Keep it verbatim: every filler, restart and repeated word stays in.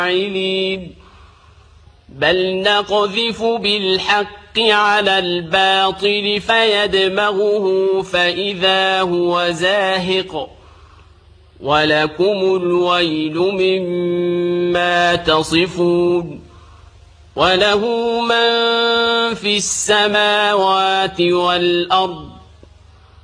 فاعلين بل نقذف بالحق على الباطل فيدمغه فإذا هو زاهق ولكم الويل مما تصفون وله من في السماوات والأرض